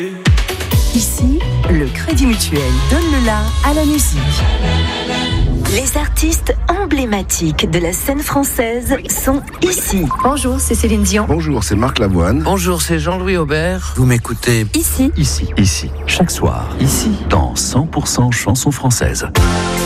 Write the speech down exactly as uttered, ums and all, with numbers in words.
Ici, le Crédit Mutuel donne le la à la musique. Les artistes emblématiques de la scène française sont ici. Bonjour, c'est Céline Dion. Bonjour, c'est Marc Lavoine. Bonjour, c'est Jean-Louis Aubert. Vous m'écoutez Ici. Ici, ici, chaque soir, ici, dans cent pour cent chansons françaises.